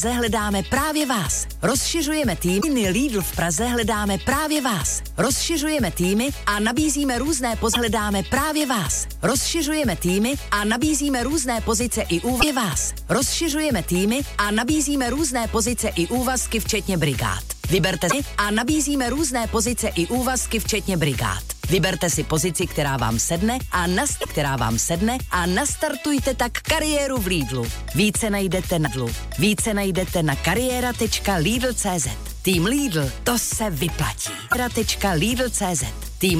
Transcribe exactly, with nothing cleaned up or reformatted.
Praze hledáme právě vás. Rozšiřujeme týmy Lidl v Praze hledáme právě vás. Rozšiřujeme týmy a nabízíme různé pozice hledáme právě vás. Rozšiřujeme týmy a nabízíme různé pozice i úvazky vás. Rozšiřujeme týmy a nabízíme různé pozice i úvazky včetně brigád. Vyberte si a nabízíme různé pozice i úvazky včetně brigád. Vyberte si pozici, která vám sedne a nast- která vám sedne a nastartujte tak kariéru v Lidlu. Více najdete na Lidlu. Více najdete na kariéra tečka lidl tečka cé zet. Tým Lidl, to se vyplatí. kariéra tečka lidl tečka cé zet